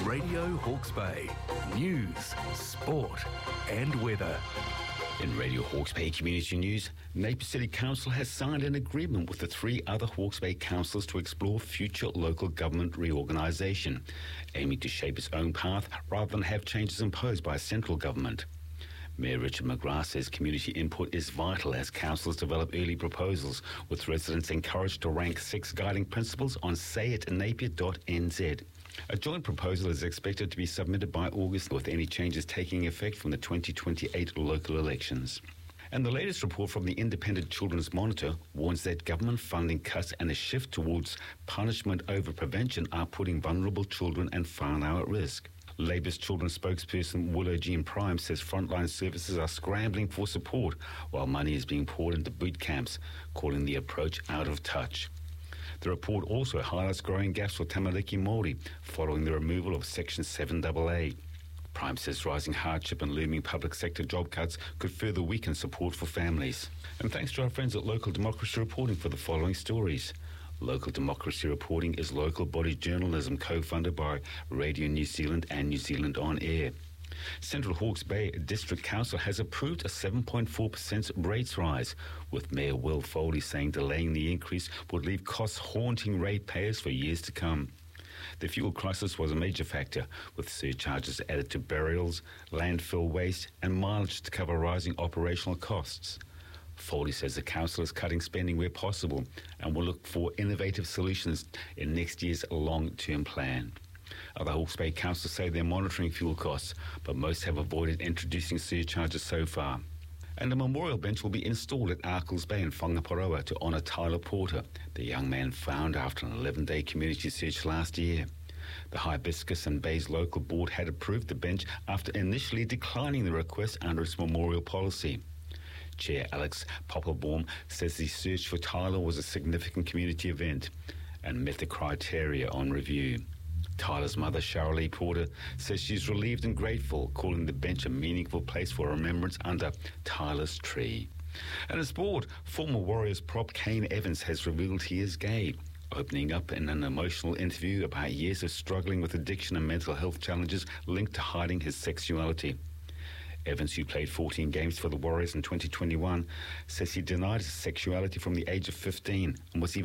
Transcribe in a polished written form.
Radio Hawke's Bay. News, sport and weather. In Radio Hawke's Bay Community News, Napier City Council has signed an agreement with the 3 other Hawke's Bay councils to explore future local government reorganisation, aiming to shape its own path rather than have changes imposed by central government. Mayor Richard McGrath says community input is vital as councils develop early proposals, with residents encouraged to rank 6 guiding principles on sayitnapier.nz. A joint proposal is expected to be submitted by August, with any changes taking effect from the 2028 local elections. And the latest report from the Independent Children's Monitor warns that government funding cuts and a shift towards punishment over prevention are putting vulnerable children and whānau at risk. Labour's children's spokesperson Willow Jean Prime says frontline services are scrambling for support while money is being poured into boot camps, calling the approach out of touch. The report also highlights growing gaps for Tamariki Māori following the removal of Section 7AA. Prime says rising hardship and looming public sector job cuts could further weaken support for families. And thanks to our friends at Local Democracy Reporting for the following stories. Local Democracy Reporting is local body journalism co-funded by Radio New Zealand and New Zealand On Air. Central Hawke's Bay District Council has approved a 7.4% rates rise, with Mayor Will Foley saying delaying the increase would leave costs haunting ratepayers for years to come. The fuel crisis was a major factor, with surcharges added to burials, landfill waste and mileage to cover rising operational costs. Foley says the council is cutting spending where possible and will look for innovative solutions in next year's long-term plan. Other Hawke's Bay councils say they're monitoring fuel costs, but most have avoided introducing surcharges so far. And a memorial bench will be installed at Arkles Bay in Whangaparoa to honour Tyler Porter, the young man found after an 11-day community search last year. The Hibiscus and Bays Local Board had approved the bench after initially declining the request under its memorial policy. Chair Alex Poppelbaum says the search for Tyler was a significant community event and met the criteria on review. Tyler's mother, Sharalee Porter, says she's relieved and grateful, calling the bench a meaningful place for remembrance under Tyler's tree. And in sport, former Warriors prop Kane Evans has revealed he is gay, opening up in an emotional interview about years of struggling with addiction and mental health challenges linked to hiding his sexuality. Evans, who played 14 games for the Warriors in 2021, says he denied his sexuality from the age of 15 and was even